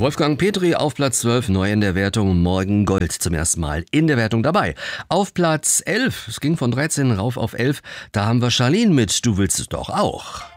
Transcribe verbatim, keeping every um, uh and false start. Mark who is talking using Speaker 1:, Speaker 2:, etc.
Speaker 1: Wolfgang Petri auf Platz zwölf, neu in der Wertung, Morgen Gold zum ersten Mal in der Wertung dabei. Auf Platz elf, es ging von dreizehn rauf auf elf, da haben wir Charlene mit Du willst es doch auch.